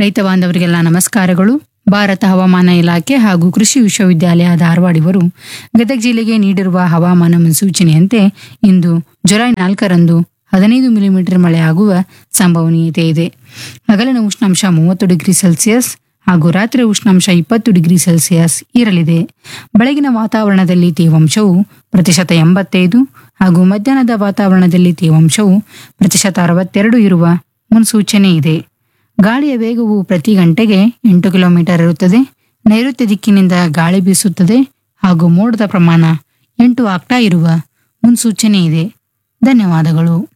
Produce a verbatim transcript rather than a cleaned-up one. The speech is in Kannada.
ರೈತ ಬಾಂಧವರಿಗೆಲ್ಲ ನಮಸ್ಕಾರಗಳು. ಭಾರತ ಹವಾಮಾನ ಇಲಾಖೆ ಹಾಗೂ ಕೃಷಿ ವಿಶ್ವವಿದ್ಯಾಲಯ ಧಾರವಾಡ ಇವರು ಗದಗ ಜಿಲ್ಲೆಗೆ ನೀಡಿರುವ ಹವಾಮಾನ ಮುನ್ಸೂಚನೆಯಂತೆ ಇಂದು ಜುಲೈ ನಾಲ್ಕರಂದು ಹದಿನೈದು ಮಿಲಿಮೀಟರ್ ಮಳೆಯಾಗುವ ಸಂಭವನೀಯತೆ ಇದೆ. ಹಗಲಿನ ಉಷ್ಣಾಂಶ ಮೂವತ್ತು ಡಿಗ್ರಿ ಸೆಲ್ಸಿಯಸ್ ಹಾಗೂ ರಾತ್ರಿ ಉಷ್ಣಾಂಶ ಇಪ್ಪತ್ತು ಡಿಗ್ರಿ ಸೆಲ್ಸಿಯಸ್ ಇರಲಿದೆ. ಬೆಳಗಿನ ವಾತಾವರಣದಲ್ಲಿ ತೇವಾಂಶವು ಪ್ರತಿಶತ ಎಂಬತ್ತೈದು ಹಾಗೂ ಮಧ್ಯಾಹ್ನದ ವಾತಾವರಣದಲ್ಲಿ ತೇವಾಂಶವು ಪ್ರತಿಶತ ಅರವತ್ತೆರಡು ಇರುವ ಮುನ್ಸೂಚನೆ ಇದೆ. ಗಾಳಿಯ ವೇಗವು ಪ್ರತಿ ಗಂಟೆಗೆ ಎಂಟು ಕಿಲೋಮೀಟರ್ ಇರುತ್ತದೆ. ನೈಋತ್ಯ ದಿಕ್ಕಿನಿಂದ ಗಾಳಿ ಬೀಸುತ್ತದೆ ಹಾಗೂ ಮೋಡದ ಪ್ರಮಾಣ ಎಂಟು ಆಗ್ತಾ ಇರುವ ಮುನ್ಸೂಚನೆ ಇದೆ. ಧನ್ಯವಾದಗಳು.